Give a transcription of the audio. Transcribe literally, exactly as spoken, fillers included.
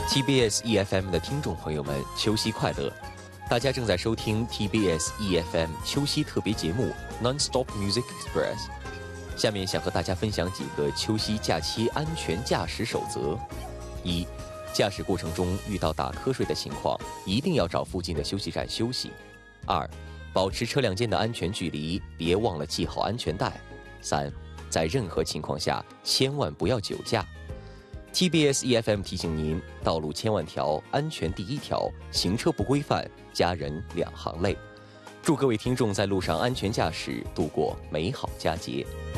T B S E F M 的听众朋友们，秋夕快乐！大家正在收听 T B S E F M 秋夕特别节目 Non-Stop Music Express。下面想和大家分享几个秋夕假期安全驾驶守则：一、驾驶过程中遇到打瞌睡的情况，一定要找附近的休息站休息；二、保持车辆间的安全距离，别忘了系好安全带；三、在任何情况下千万不要酒驾。T B S E F M 提醒您：道路千万条，安全第一条，行车不规范，家人两行泪。祝各位听众在路上安全驾驶，度过美好佳节。